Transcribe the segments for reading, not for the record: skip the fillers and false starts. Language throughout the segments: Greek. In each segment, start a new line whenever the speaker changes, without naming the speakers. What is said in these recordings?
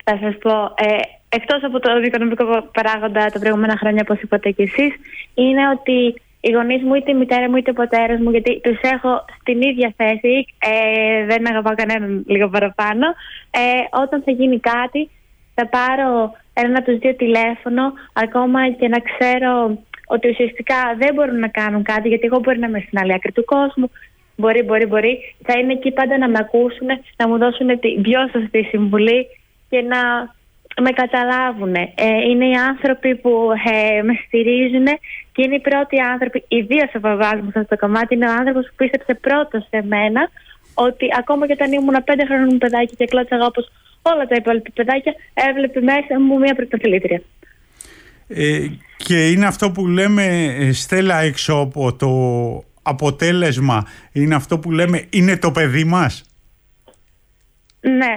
Θα σας πω, εκτός από το οικονομικό παράγοντα τα προηγούμενα χρόνια, όπως είπατε κι εσείς, είναι ότι οι γονείς μου, είτε η μητέρα μου είτε ο πατέρας μου, γιατί τους έχω στην ίδια θέση, δεν αγαπάω κανέναν λίγο παραπάνω, όταν θα γίνει κάτι θα πάρω ένα από τους δύο τηλέφωνο, ακόμα και να ξέρω ότι ουσιαστικά δεν μπορούν να κάνουν κάτι, γιατί εγώ μπορεί να είμαι στην άλλη άκρη του κόσμου, μπορεί, θα είναι εκεί πάντα να με ακούσουν, να μου δώσουν την πιο σωστή συμβουλή και να με καταλάβουν. Είναι οι άνθρωποι που με στηρίζουν και είναι οι πρώτοι άνθρωποι, ιδίως ο μπαμπάς μου σε αυτό το κομμάτι, είναι ο άνθρωπος που πίστεψε πρώτος σε μένα ότι ακόμα και όταν ήμουν 5 χρονών παιδάκι και κλώτσαγα όπως όλα τα υπόλοιπα παιδάκια, έβλεπε μέσα μου μια πρωταθλήτρια.
Και είναι αυτό που λέμε, Στέλλα, έξω από το αποτέλεσμα, είναι αυτό που λέμε, είναι το παιδί μας.
Ναι.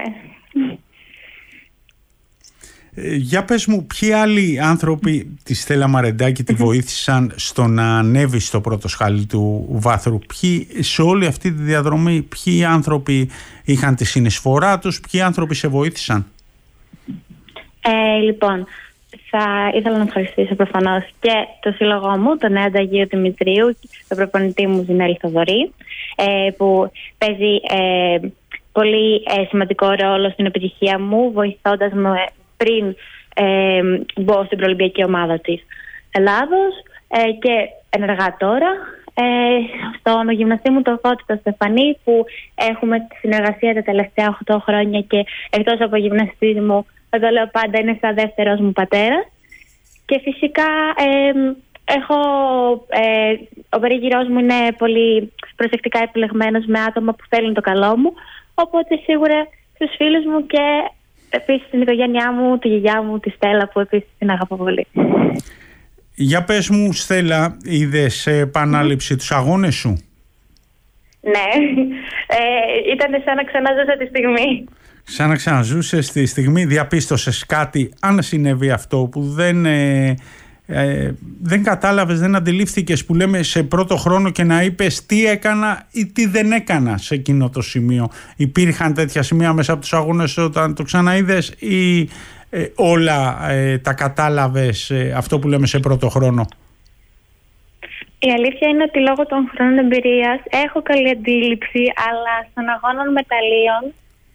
Για πες μου, ποιοι άλλοι άνθρωποι τη Στέλλα Μαρεντάκη τη βοήθησαν στο να ανέβει στο πρώτο σκάλι του βάθρου? Ποιοι σε όλη αυτή τη διαδρομή, ποιοι άνθρωποι είχαν τη συνεισφορά τους, ποιοι άνθρωποι σε βοήθησαν?
Λοιπόν, θα ήθελα να ευχαριστήσω προφανώς και το σύλλογό μου, τον Νέα Ανταγείο Δημητρίου, τον προπονητή μου Ζινέλη Θοδωρή, που παίζει πολύ σημαντικό ρόλο στην επιτυχία μου, βοηθώντας με πριν μπω στην προολυμπιακή ομάδα της Ελλάδος και ενεργά τώρα. Στον γυμναστή μου τον Φώτη τον Στεφανή, που έχουμε τη συνεργασία τα τελευταία 8 χρόνια και εκτός από γυμναστή μου, θα το λέω πάντα, είναι σαν δεύτερος μου πατέρας. Και φυσικά ο περίγυρός μου είναι πολύ προσεκτικά επιλεγμένος με άτομα που θέλουν το καλό μου, οπότε σίγουρα στους φίλους μου και επίσης την οικογένειά μου, τη γιαγιά μου, τη Στέλλα, που επίσης την αγαπώ πολύ.
Για πες μου, Στέλλα, είδες σε επανάληψη τους αγώνες σου?
Ναι, ήταν σαν να ξαναζούσα τη στιγμή.
Σαν να ξαναζούσες τη στιγμή, διαπίστωσες κάτι, αν συνέβη αυτό που δεν κατάλαβες, δεν αντιλήφθηκες, που λέμε σε πρώτο χρόνο, και να είπες τι έκανα ή τι δεν έκανα σε εκείνο το σημείο? Υπήρχαν τέτοια σημεία μέσα από τους αγώνες όταν το ξαναείδες, ή όλα τα κατάλαβες, αυτό που λέμε σε πρώτο χρόνο?
Η αλήθεια είναι ότι λόγω των χρόνων εμπειρίας έχω καλή αντίληψη, αλλά στον αγώνα μεταλλίων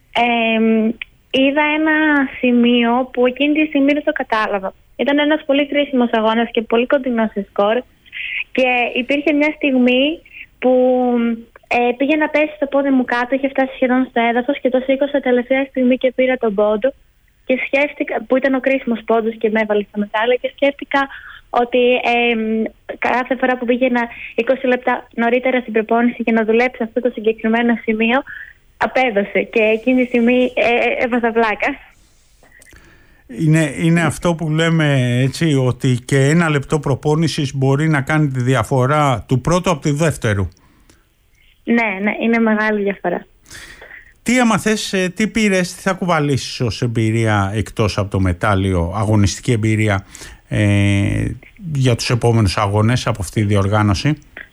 είδα ένα σημείο που εκείνη τη στιγμή δεν το κατάλαβα. Ήταν ένας πολύ κρίσιμος αγώνας και πολύ κοντινός σε σκορ, και υπήρχε μια στιγμή που πήγε να πέσει το πόδι μου κάτω, είχε φτάσει σχεδόν στο έδαφος και το σήκωσα τελευταία στιγμή και πήρα τον πόντο, και σκέφτηκα, που ήταν ο κρίσιμος πόντος και με έβαλε στα μετάλλια, και σκέφτηκα ότι κάθε φορά που πήγαινα 20 λεπτά νωρίτερα στην προπόνηση για να δουλέψω αυτό το συγκεκριμένο σημείο, απέδωσε, και εκείνη τη στιγμή έβαζα πλάκα.
Είναι αυτό που λέμε, έτσι, ότι και ένα λεπτό προπόνησης μπορεί να κάνει τη διαφορά του πρώτου από τη δεύτερου.
Ναι, είναι μεγάλη διαφορά.
Τι έμαθες, τι πήρες, τι θα κουβαλήσεις ως εμπειρία εκτός από το μετάλλιο, αγωνιστική εμπειρία, για τους επόμενους αγώνες από αυτή τη διοργάνωση?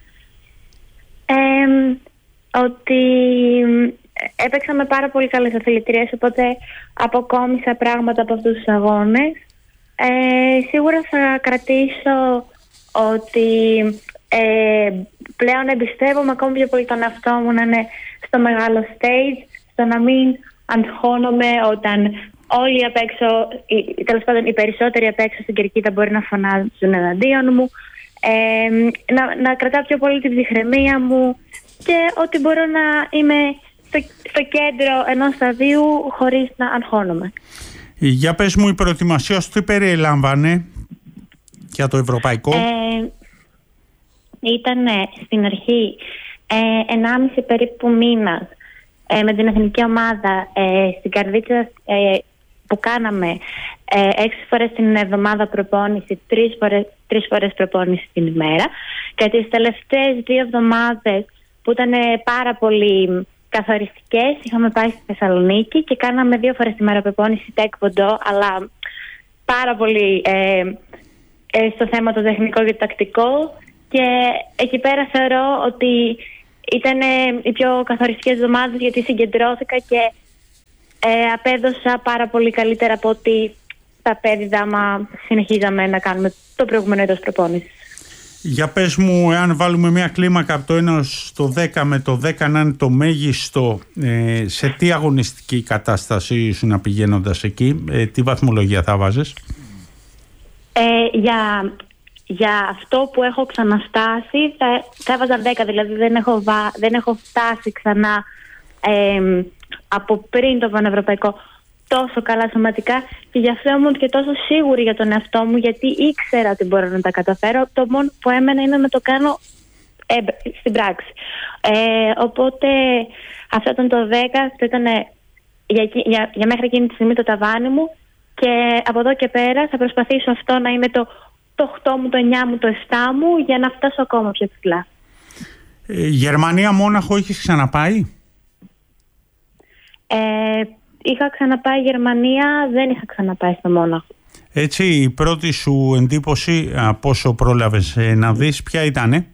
Ότι έπαιξα με πάρα πολύ καλές αθλητρίες, οπότε αποκόμισα πράγματα από αυτούς τους αγώνες. Σίγουρα θα κρατήσω ότι πλέον εμπιστεύομαι ακόμη πιο πολύ τον εαυτό μου να είναι στο μεγάλο stage, στο να μην αγχώνομαι όταν όλοι απ' έξω, τέλος πάντων οι περισσότεροι απ' έξω στην κερκίδα μπορεί να φωνάζουν εναντίον μου, να κρατάω πιο πολύ την ψυχραιμία μου και ότι μπορώ να είμαι στο κέντρο ενός σταδίου χωρίς να αγχώνομαι.
Για πες μου, η προετοιμασία σου τι περιέλαμβανε για το ευρωπαϊκό?
Ήταν στην αρχή 1,5 περίπου μήνας με την εθνική ομάδα στην Καρδίτσα, που κάναμε 6 φορές την εβδομάδα προπόνηση, 3 φορές προπόνηση την ημέρα, και τις τελευταίες 2 εβδομάδες που ήταν πάρα πολύ καθοριστικές είχαμε πάει στη Θεσσαλονίκη και κάναμε 2 φορές τη μέρα προπόνηση τέκβοντο, αλλά πάρα πολύ στο θέμα το τεχνικό και το τακτικό, και εκεί πέρα θεωρώ ότι ήταν οι πιο καθοριστικές εβδομάδες, γιατί συγκεντρώθηκα και απέδωσα πάρα πολύ καλύτερα από ότι τα πέδιδα άμα συνεχίζαμε να κάνουμε το προηγούμενο είδος προπόνησης.
Για πες μου, εάν βάλουμε μια κλίμακα από το 1 στο 10 με το 10 να είναι το μέγιστο, σε τι αγωνιστική κατάσταση ήσουν πηγαίνοντας εκεί, τι βαθμολογία θα βάζεις?
Για αυτό που έχω ξαναστάσει θα έβαζα 10, δηλαδή δεν έχω φτάσει ξανά από πριν το πανευρωπαϊκό τόσο καλά σωματικά, και γι' αυτό ήμουν και τόσο σίγουρη για τον εαυτό μου, γιατί ήξερα ότι μπορώ να τα καταφέρω. Το μόνο που έμενα είναι να το κάνω στην πράξη. Οπότε αυτό ήταν το 10, αυτό ήταν για μέχρι εκείνη τη στιγμή το ταβάνι μου, και από εδώ και πέρα θα προσπαθήσω αυτό να είναι το 8 μου, το 9 μου, το 7 μου, για να φτάσω ακόμα πιο ψηλά.
Γερμανία, Μόναχο έχεις ξαναπάει?
Είχα ξαναπάει Γερμανία, δεν είχα ξαναπάει στο Μόναχο.
Έτσι, η πρώτη σου εντύπωση από όσο πρόλαβες να δεις, ποια ήτανε?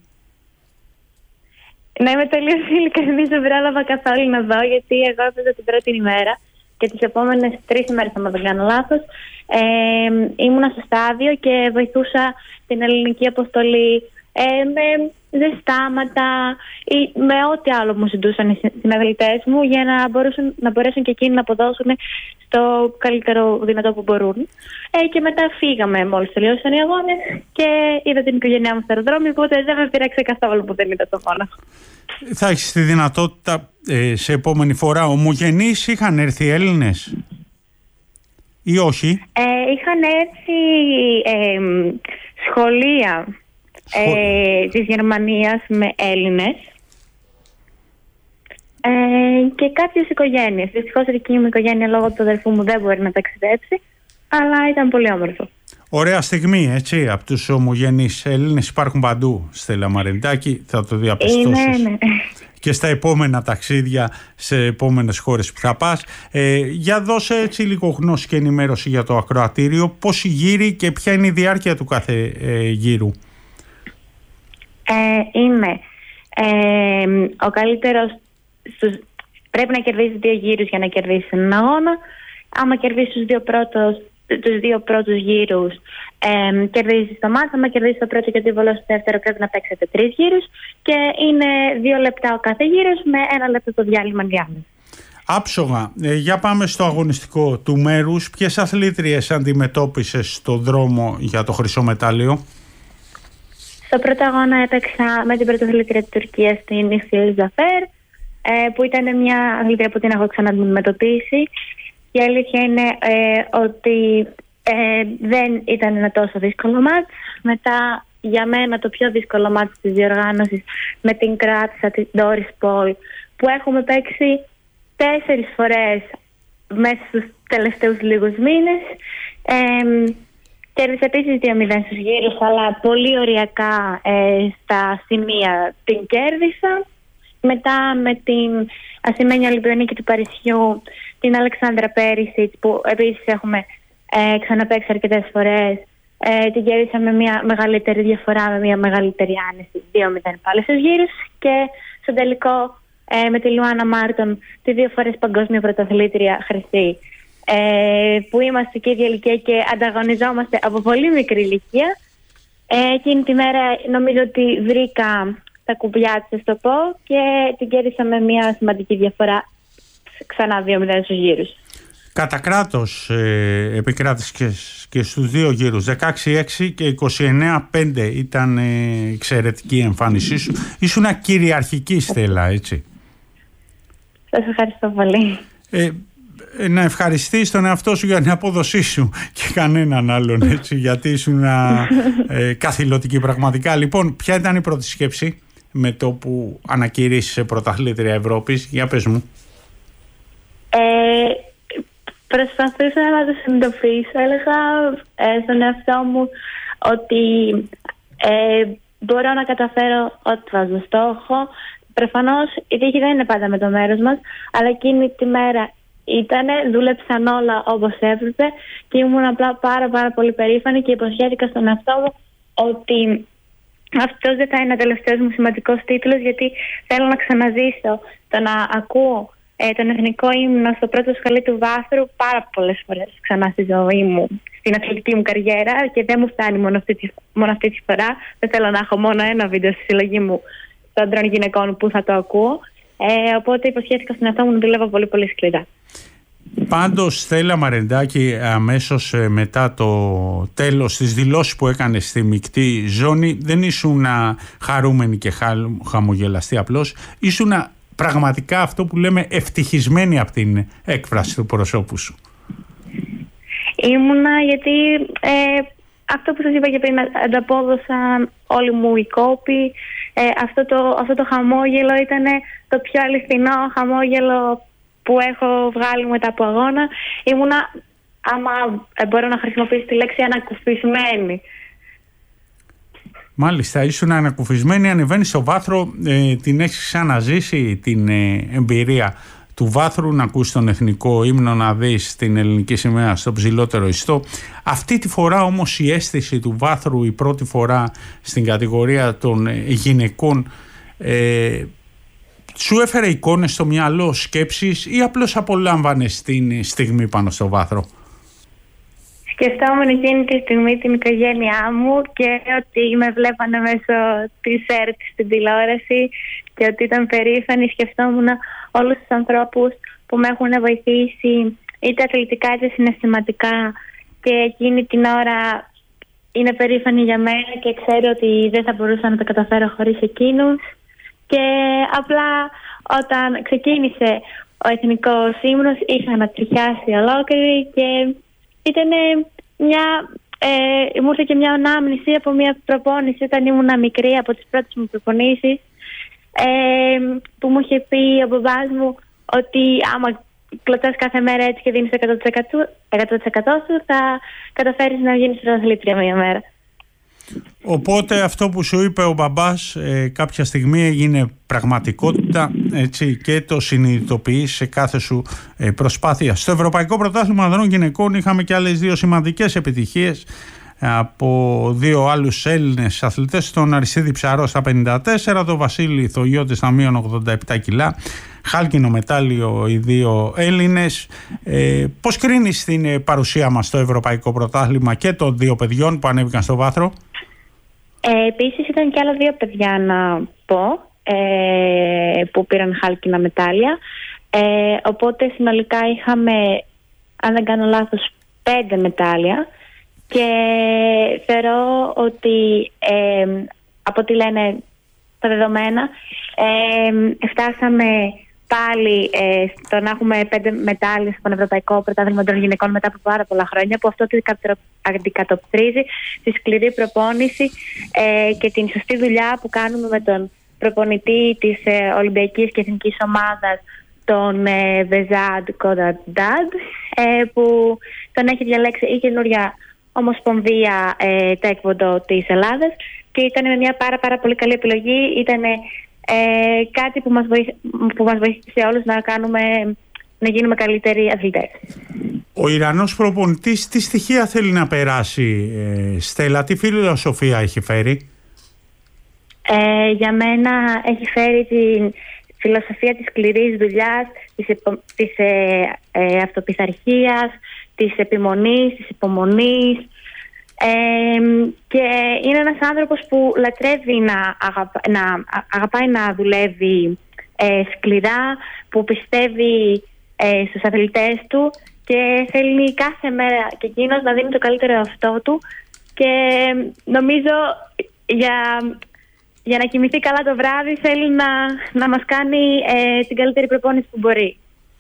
Να είμαι τελείως ειλικρινής, δεν πρόλαβα καθόλου να δω, γιατί εγώ έπαιζα την πρώτη ημέρα και τις επόμενες 3 ημέρες, αν δεν κάνω λάθος, ήμουνα στο στάδιο και βοηθούσα την ελληνική αποστολή με ζεστάματα ή με ό,τι άλλο μου ζητούσαν οι συναδελφές μου, για να μπορέσουν και εκείνοι να αποδώσουν στο καλύτερο δυνατό που μπορούν. Και μετά φύγαμε μόλις τελειώσαν οι αγώνες και είδα την οικογένειά μου στο αεροδρόμιο, οπότε δεν με πειράξε καθόλου που δεν ήταν στο Μόναχο.
Θα έχεις τη δυνατότητα σε επόμενη φορά? Ομογενείς είχαν έρθει Έλληνες ή όχι?
Είχαν έρθει σχολεία της Γερμανίας με Έλληνες και κάποιες οικογένειες. Δυστυχώς η δική μου οικογένεια λόγω του αδερφού μου δεν μπορεί να ταξιδέψει, αλλά ήταν πολύ όμορφο.
Ωραία στιγμή, έτσι, από τους ομογενείς Έλληνες υπάρχουν παντού, Στέλλα Μαρεντάκη, θα το διαπιστώσεις.
Ναι.
Και στα επόμενα ταξίδια, σε επόμενες χώρες που θα πας. Για δώσε έτσι λίγο γνώση και ενημέρωση για το ακροατήριο, πόσοι γύροι και ποια είναι η διάρκεια του κάθε γύρου?
Είμαι ο καλύτερος πρέπει να κερδίσεις 2 γύρους για να κερδίσεις έναν αγώνα. Άμα κερδίσεις τους δύο πρώτους γύρους, κερδίζεις το μάτς. Άμα κερδίσεις το πρώτο και το βολό στο δεύτερο, πρέπει να παίξετε 3 γύρους και είναι 2 λεπτά ο κάθε γύρος με 1 λεπτό το διάλειμμα διάμεση.
Άψογα. Για πάμε στο αγωνιστικό του μέρους. Ποιες αθλήτριες αντιμετώπισες στον δρόμο για το χρυσό μετάλλιο?
Στο πρώτο αγώνα έπαιξα με την πρωταθλήτρια της Τουρκίας, την Ιφιέλ Ζαφέρ, που ήταν μια αθλήτρια που την έχω ξαναντιμετωπίσει. Η αλήθεια είναι ότι δεν ήταν ένα τόσο δύσκολο μάτς. Μετά, για μένα, το πιο δύσκολο μάτς της διοργάνωσης με την Κροάτισσα, την Doris Paul, που έχουμε παίξει 4 φορές μέσα στους τελευταίους λίγους μήνες. Κέρδισε επίσης 2-0 στους γύρους, αλλά πολύ οριακά στα σημεία την κέρδισα. Μετά με την ασημένια Ολυμπιονίκη του Παρισιού, την Αλεξάνδρα Πέρισιτς, που επίσης έχουμε ξαναπαίξει αρκετές φορές, την κέρδισα με μια μεγαλύτερη διαφορά, με μια μεγαλύτερη άνεση, 2-0 πάλι στους γύρους. Και στο τελικό με τη Λουάνα Μάρτον, τη 2 φορές παγκόσμια πρωταθλήτρια χρυσή, που είμαστε και ίδια ηλικία και ανταγωνιζόμαστε από πολύ μικρή ηλικία. Εκείνη τη μέρα νομίζω ότι βρήκα τα κουμπιά της, το πω, και την κέρδισα με μια σημαντική διαφορά, ξανά 2-0 στους γύρους.
Κατά κράτος επικράτησες και στους 2 γύρους, 16-6 και 29-5 ήταν εξαιρετική εμφάνισή σου. Ήσουν κυριαρχική, Στέλλα, έτσι.
Σας ευχαριστώ πολύ.
Να ευχαριστείς τον εαυτό σου για την απόδοσή σου και κανέναν άλλον, έτσι, γιατί ήσουν καθηλωτική πραγματικά. Λοιπόν, ποια ήταν η πρώτη σκέψη με το που ανακηρύσσεσαι πρωταθλήτρια Ευρώπης? Για πες μου.
Προσπαθούσα να το συνειδητοποιήσω. Έλεγα στον εαυτό μου ότι μπορώ να καταφέρω ό,τι βάζω στόχο. Προφανώς η τύχη δεν είναι πάντα με το μέρος μας, αλλά εκείνη τη μέρα δούλεψαν όλα όπως έπρεπε και ήμουν απλά πάρα πολύ περήφανη και υποσχέθηκα στον εαυτό μου ότι αυτός δεν θα είναι ο τελευταίος μου σημαντικός τίτλος, γιατί θέλω να ξαναζήσω το να ακούω τον εθνικό ύμνο στο πρώτο σχολείο του Βάθρου πάρα πολλές φορές ξανά στη ζωή μου, στην αθλητική μου καριέρα, και δεν μου φτάνει μόνο αυτή τη φορά. Δεν θέλω να έχω μόνο ένα βίντεο στη συλλογή μου των ανδρών γυναικών που θα το ακούω. Οπότε υποσχέθηκα στον εαυτό μου να δουλεύω πολύ πολύ σκληρά.
Πάντως, Στέλλα Μαρεντάκη, αμέσως μετά το τέλος της δηλώσης που έκανε στη μεικτή ζώνη, δεν ήσουν χαρούμενη και χαμογελαστή απλώς, ήσουν πραγματικά αυτό που λέμε ευτυχισμένη από την έκφραση του προσώπου σου.
Ήμουνα, γιατί αυτό που σας είπα και πριν, ανταπόδωσαν όλοι μου οι κόποι. Αυτό το χαμόγελο ήταν το πιο αληθινό χαμόγελο που έχω βγάλει μετά από αγώνα. Ήμουνα, άμα μπορώ να χρησιμοποιήσω τη λέξη, ανακουφισμένη.
Μάλιστα, ήσουν ανακουφισμένη, ανεβαίνεις στο Βάθρο, την έχεις ξαναζήσει την εμπειρία του Βάθρου, να ακούσεις τον εθνικό ύμνο, να δεις την ελληνική σημαία στο ψηλότερο ιστό. Αυτή τη φορά όμως η αίσθηση του Βάθρου, η πρώτη φορά στην κατηγορία των γυναικών, σου έφερε εικόνες στο μυαλό, σκέψεις, ή απλώς απολάμβανες την στιγμή πάνω στο Βάθρο?
Σκεφτόμουν εκείνη τη στιγμή την οικογένειά μου και ότι με βλέπανε μέσω της ΕΡΤ στην τηλεόραση και ότι ήταν περήφανη. Σκεφτόμουν όλους τους ανθρώπους που με έχουν βοηθήσει είτε αθλητικά είτε συναισθηματικά, και εκείνη την ώρα είναι περήφανη για μένα και ξέρω ότι δεν θα μπορούσα να το καταφέρω χωρίς εκείνους. Και απλά όταν ξεκίνησε ο εθνικός ύμνος είχα ανατριχιάσει ολόκληρη και ήταν μου ήρθε και μια ανάμνηση από μια προπόνηση όταν ήμουν μικρή, από τις πρώτες μου προπονήσεις, που μου είχε πει ο μπαμπάς μου ότι άμα κλωτσάς κάθε μέρα έτσι και δίνεις 100% σου, θα καταφέρεις να γίνεις πρωταθλήτρια μια μέρα.
Οπότε αυτό που σου είπε ο μπαμπάς κάποια στιγμή έγινε πραγματικότητα, έτσι, και το συνειδητοποιείς σε κάθε σου προσπάθεια. Στο Ευρωπαϊκό Πρωτάθλημα Ανδρών Γυναικών είχαμε και άλλες δύο σημαντικές επιτυχίες από δύο άλλους Έλληνες αθλητές, τον Αριστίδη Ψαρό στα 54, τον Βασίλη Θογιώτη στα μείον 87 κιλά. Χάλκινο μετάλλιο οι δύο Έλληνες. Πώς κρίνεις την παρουσία μας στο Ευρωπαϊκό Πρωτάθλημα και των δύο παιδιών που ανέβηκαν στο Βάθρο?
Επίσης ήταν και άλλα δύο παιδιά να πω που πήραν χάλκινα μετάλλια. Οπότε συνολικά είχαμε, αν δεν κάνω λάθος, 5 μετάλλια. Και θεωρώ ότι από ό,τι λένε τα δεδομένα, φτάσαμε πάλι στο να έχουμε 5 μετάλλια στον Ευρωπαϊκό Πρωτάθλημα των Γυναικών μετά από πάρα πολλά χρόνια, που αυτό αντικατοπτρίζει τη σκληρή προπόνηση και την σωστή δουλειά που κάνουμε με τον προπονητή της Ολυμπιακής και Εθνικής Ομάδας, τον Βεζάντ Κονταντάντ, που τον έχει διαλέξει η καινούρια Ομοσπονδία Τέκβοντο της Ελλάδας, και ήταν μια πάρα πολύ καλή επιλογή. Ήταν κάτι που μας βοήθησε όλους να γίνουμε καλύτεροι αθλητές.
Ο Ιρανός προπονητής τι στοιχεία θέλει να περάσει, Στέλλα, τι φιλοσοφία έχει φέρει?
Για μένα έχει φέρει τη φιλοσοφία της σκληρής δουλειάς, της αυτοπιθαρχίας, της επιμονής, της υπομονής, και είναι ένας άνθρωπος που λατρεύει να αγαπάει να δουλεύει σκληρά, που πιστεύει στους αθλητές του και θέλει κάθε μέρα και εκείνος να δίνει το καλύτερο αυτό του, και νομίζω για να κοιμηθεί καλά το βράδυ θέλει να μας κάνει την καλύτερη προπόνηση που μπορεί.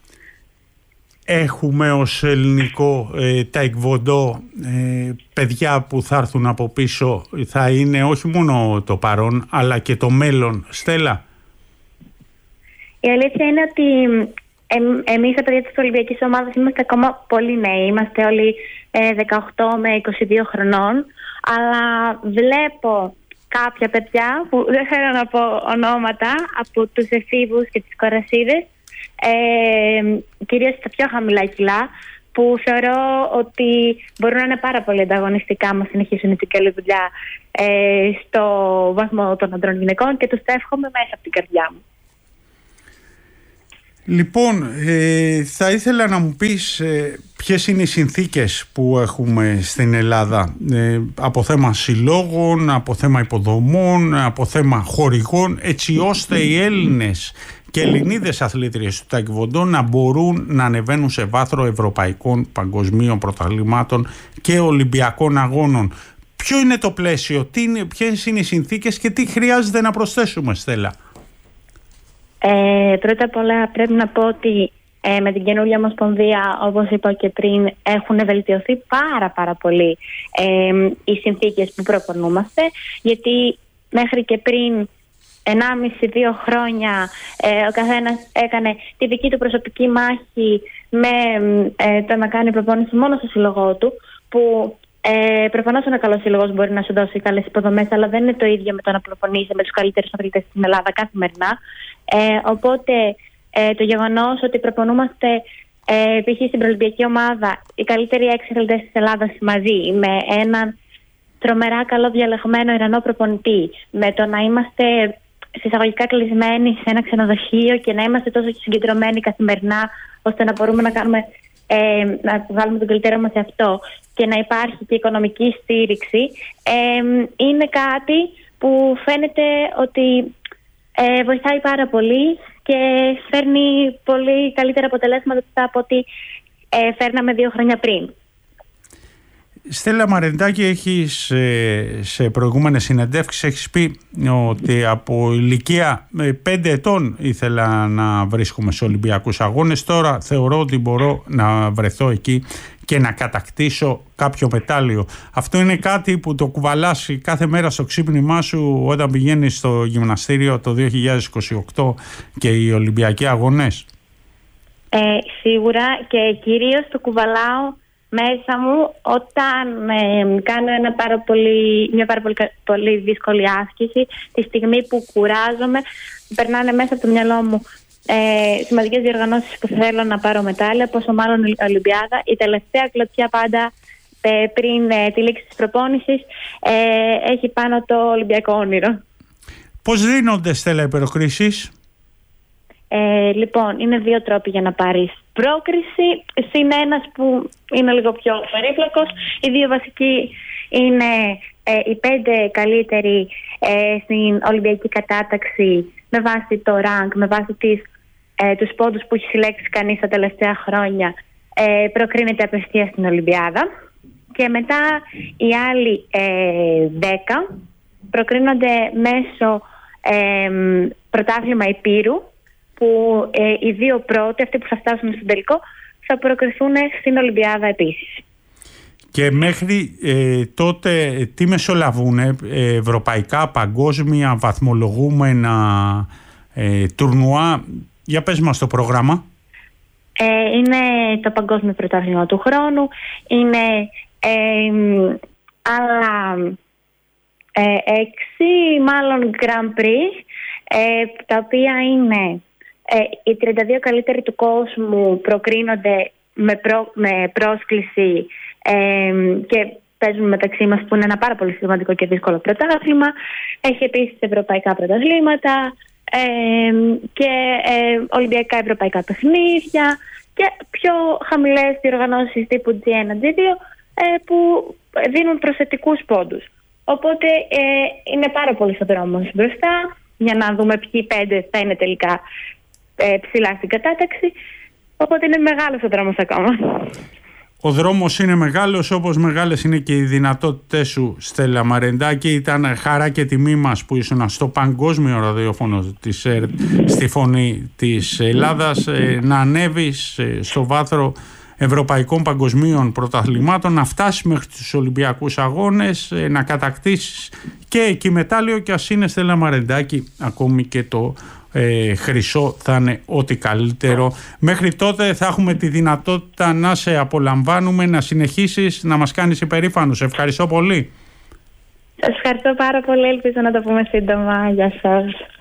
Έχουμε ως ελληνικό ταεκβοντό παιδιά που θα έρθουν από πίσω, θα είναι όχι μόνο το παρόν αλλά και το μέλλον, Στέλλα?
Η αλήθεια είναι ότι εμείς τα παιδιά της Ολυμπιακής Ομάδας είμαστε ακόμα πολύ νέοι. Είμαστε όλοι 18 με 22 χρονών, αλλά βλέπω κάποια παιδιά που δεν θέλω να πω ονόματα, από τους εφήβους και τις κορασίδες, κυρίως στα πιο χαμηλά κιλά, που θεωρώ ότι μπορούν να είναι πάρα πολύ ανταγωνιστικά άμα συνεχίσουν την καλή δουλειά στο βαθμό των ανδρών γυναικών, και τους το εύχομαι μέσα από την καρδιά μου.
Λοιπόν, θα ήθελα να μου πεις ποιες είναι οι συνθήκες που έχουμε στην Ελλάδα από θέμα συλλόγων, από θέμα υποδομών, από θέμα χορηγών, έτσι ώστε οι Έλληνες και Ελληνίδες αθλήτριες του τάικβοντο να μπορούν να ανεβαίνουν σε βάθρο ευρωπαϊκών, παγκοσμίων πρωταθλημάτων και Ολυμπιακών αγώνων. Ποιο είναι το πλαίσιο, ποιες είναι οι συνθήκες και τι χρειάζεται να προσθέσουμε, Στέλλα?
Πρώτα απ' όλα πρέπει να πω ότι με την καινούργια Ομοσπονδία, όπως είπα και πριν, έχουν βελτιωθεί πάρα πολύ οι συνθήκες που προπονούμαστε, γιατί μέχρι και πριν 1,5-2 χρόνια ο καθένας έκανε τη δική του προσωπική μάχη με το να κάνει προπόνηση μόνο στο σύλλογό του, που προφανώς ένα καλό σύλλογος μπορεί να σου δώσει καλές υποδομές, αλλά δεν είναι το ίδιο με το να προπονείσαι με τους καλύτερους αθλητές στην Ελλάδα καθημερινά. Οπότε το γεγονός ότι προπονούμαστε π.χ. στην προολυμπιακή ομάδα οι καλύτεροι 6 αθλητές της Ελλάδας μαζί, με έναν τρομερά καλό διαλεγμένο Ιρανό προπονητή, με το να είμαστε συσσαγωγικά κλεισμένοι σε ένα ξενοδοχείο και να είμαστε τόσο συγκεντρωμένοι καθημερινά ώστε να μπορούμε να βγάλουμε τον καλύτερο μας σε αυτό και να υπάρχει και οικονομική στήριξη, είναι κάτι που φαίνεται ότι βοηθάει πάρα πολύ και φέρνει πολύ καλύτερα αποτελέσματα από ό,τι φέρναμε 2 χρόνια πριν.
Στέλλα Μαρεντάκη, έχεις σε προηγούμενες συνεντεύξεις έχεις πει ότι από ηλικία 5 ετών ήθελα να βρίσκομαι σε Ολυμπιακούς αγώνες. Τώρα θεωρώ ότι μπορώ να βρεθώ εκεί και να κατακτήσω κάποιο μετάλλιο. Αυτό είναι κάτι που το κουβαλάς κάθε μέρα στο ξύπνημά σου όταν πηγαίνεις στο γυμναστήριο το 2028 και οι Ολυμπιακοί αγώνες?
Σίγουρα, και κυρίως το κουβαλάω μέσα μου όταν κάνω μια πάρα πολύ δύσκολη άσκηση. Τη στιγμή που κουράζομαι, περνάνε μέσα από το μυαλό μου σημαντικές διοργανώσεις που θέλω να πάρω μετάλλια, πόσο μάλλον η Ολυμπιάδα. Η τελευταία κλωτσιά πάντα πριν τη λήξη της προπόνησης έχει πάνω το Ολυμπιακό όνειρο.
Πώς δίνονται, Στέλλα, οι προκρίσεις?
Λοιπόν, είναι 2 τρόποι για να πάρεις πρόκριση. Συν ένας που είναι λίγο πιο περίπλοκος. Οι 2 βασικοί είναι οι 5 καλύτεροι στην Ολυμπιακή κατάταξη με βάση το rank, με βάση τους πόντους που έχει συλλέξει κανείς τα τελευταία χρόνια, προκρίνεται απευθείας στην Ολυμπιάδα. Και μετά οι άλλοι 10 προκρίνονται μέσω πρωτάθλημα Υπήρου, που οι 2 πρώτοι, αυτοί που θα φτάσουν στον τελικό, θα προκριθούν στην Ολυμπιάδα επίσης.
Και μέχρι τότε τι μεσολαβούν, ευρωπαϊκά, παγκόσμια, βαθμολογούμενα τουρνουά? Για πες μας το πρόγραμμα.
Είναι το παγκόσμιο πρωτάθλημα του χρόνου, είναι άλλα 6 μάλλον Grand Prix, τα οποία είναι οι 32 καλύτεροι του κόσμου προκρίνονται με πρόσκληση και παίζουν μεταξύ μας, που είναι ένα πάρα πολύ σημαντικό και δύσκολο πρωτάθλημα. Έχει επίσης ευρωπαϊκά πρωταθλήματα και ολυμπιακά ευρωπαϊκά παιχνίδια και πιο χαμηλές διοργανώσεις τύπου G1, G2 που δίνουν προσθετικούς πόντους. Οπότε είναι πάρα πολύ στο δρόμο μπροστά για να δούμε ποιοι 5 θα είναι τελικά ψηλά στην κατάταξη. Οπότε είναι μεγάλος ο δρόμος ακόμα.
Ο δρόμος είναι μεγάλος, όπως μεγάλες είναι και οι δυνατότητες σου, Στέλλα Μαρεντάκη. Ήταν χαρά και τιμή μας που ήσουν στο παγκόσμιο ραδιόφωνο της ΕΡΤ, στη Φωνή της Ελλάδας, να ανέβεις στο βάθρο ευρωπαϊκών παγκοσμίων πρωταθλημάτων, να φτάσεις μέχρι τους Ολυμπιακούς αγώνες, να κατακτήσεις και εκεί μετάλλιο, και ας είναι, Στέλλα Μαρεντάκη, ακόμη και το χρυσό θα είναι ό,τι καλύτερο. Μέχρι τότε θα έχουμε τη δυνατότητα να σε απολαμβάνουμε, να συνεχίσεις να μας κάνεις υπερήφανους. Ευχαριστώ πολύ.
Σας ευχαριστώ πάρα πολύ, ελπίζω να το πούμε σύντομα. Γεια σας.